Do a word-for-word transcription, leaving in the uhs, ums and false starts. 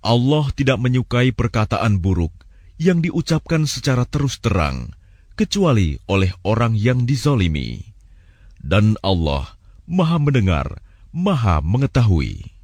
Allah tidak menyukai perkataan buruk yang diucapkan secara terus terang, kecuali oleh orang yang dizalimi. Dan Allah Maha mendengar, Maha mengetahui.